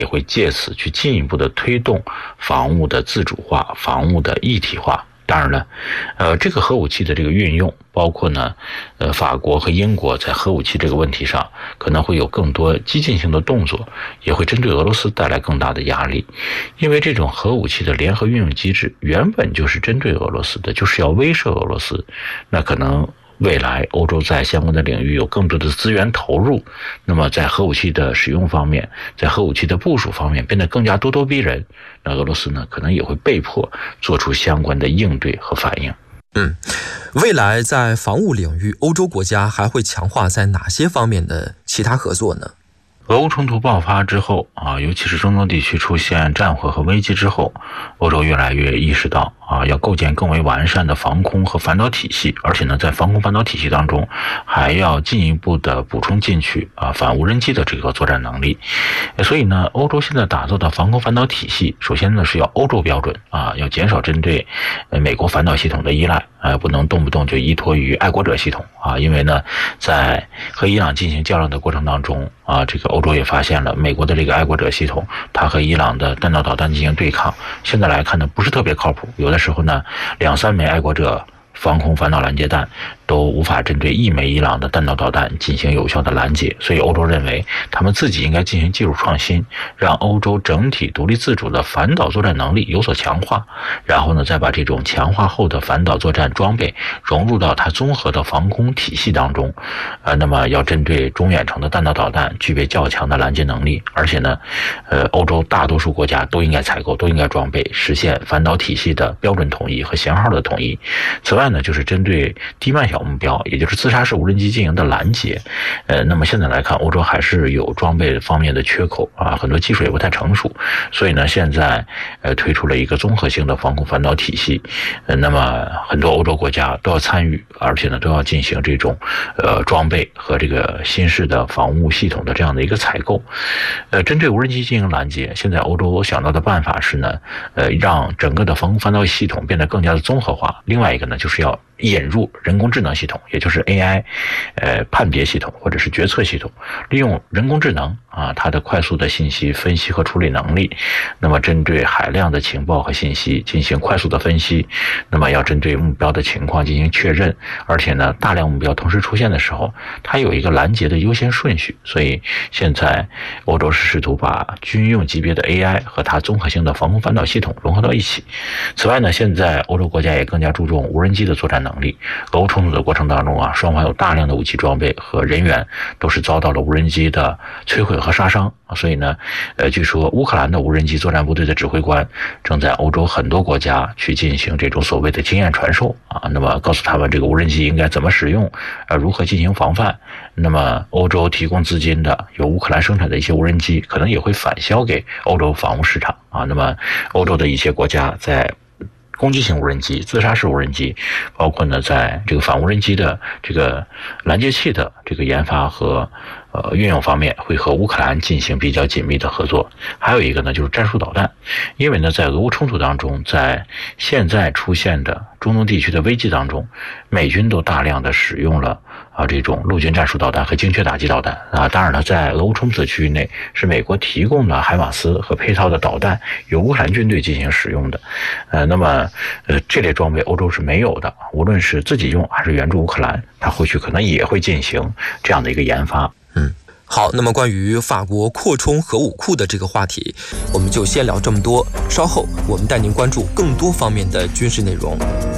也会借此去进一步的推动防务的自主化、防务的一体化。当然了，这个核武器的这个运用，包括呢，法国和英国在核武器这个问题上可能会有更多激进性的动作，也会针对俄罗斯带来更大的压力。因为这种核武器的联合运用机制原本就是针对俄罗斯的，就是要威慑俄罗斯。那可能未来欧洲在相关的领域有更多的资源投入，那么在核武器的使用方面，在核武器的部署方面变得更加咄咄逼人，那俄罗斯呢可能也会被迫做出相关的应对和反应。 未来在防务领域，欧洲国家还会强化在哪些方面的其他合作呢？ 俄乌冲突爆发之后尤其是中东地区出现战火和危机之后，欧洲越来越意识到要构建更为完善的防空和反导体系，而且呢，在防空反导体系当中，还要进一步的补充进去反无人机的这个作战能力。所以呢，欧洲现在打造的防空反导体系，首先呢是要欧洲标准要减少针对美国反导系统的依赖不能动不动就依托于爱国者系统因为呢，在和伊朗进行较量的过程当中这个欧洲也发现了美国的这个爱国者系统，它和伊朗的弹道导弹进行对抗，现在来看呢不是特别靠谱，有的时候呢2-3枚爱国者防空反导拦截弹都无法针对1枚伊朗的弹道导弹进行有效的拦截，所以欧洲认为他们自己应该进行技术创新，让欧洲整体独立自主的反导作战能力有所强化，然后呢再把这种强化后的反导作战装备融入到它综合的防空体系当中那么要针对中远程的弹道导弹具备较强的拦截能力，而且呢欧洲大多数国家都应该采购，都应该装备，实现反导体系的标准统一和型号的统一。此外呢，就是针对低慢小目标，也就是自杀式无人机进行的拦截那么现在来看，欧洲还是有装备方面的缺口很多技术也不太成熟，所以呢现在推出了一个综合性的防空反导体系那么很多欧洲国家都要参与，而且呢都要进行这种装备和这个新式的防务系统的这样的一个采购针对无人机进行拦截，现在欧洲想到的办法是呢让整个的防空反导系统变得更加的综合化，另外一个呢就是要引入人工智能系统，也就是 AI 判别系统或者是决策系统，利用人工智能它的快速的信息分析和处理能力，那么针对海量的情报和信息进行快速的分析，那么要针对目标的情况进行确认，而且呢大量目标同时出现的时候，它有一个拦截的优先顺序，所以现在欧洲是试图把军用级别的 AI 和它综合性的防空反导系统融合到一起。此外呢，现在欧洲国家也更加注重无人机的作战能力，俄乌冲突的过程当中双方有大量的武器装备和人员都是遭到了无人机的摧毁和杀伤，所以呢据说乌克兰的无人机作战部队的指挥官正在欧洲很多国家去进行这种所谓的经验传授那么告诉他们这个无人机应该怎么使用如何进行防范。那么欧洲提供资金的由乌克兰生产的一些无人机可能也会返销给欧洲防务市场那么欧洲的一些国家在攻击型无人机、自杀式无人机，包括呢在这个反无人机的这个拦截器的这个研发和运用方面会和乌克兰进行比较紧密的合作。还有一个呢就是战术导弹，因为呢在俄乌冲突当中，在现在出现的中东地区的危机当中，美军都大量的使用了这种陆军战术导弹和精确打击导弹当然了，在俄乌冲突的区域内是美国提供的海马斯和配套的导弹由乌克兰军队进行使用的那么这类装备欧洲是没有的，无论是自己用还是援助乌克兰，它后续可能也会进行这样的一个研发。 好，那么关于法国扩充核武库的这个话题，我们就先聊这么多，稍后我们带您关注更多方面的军事内容。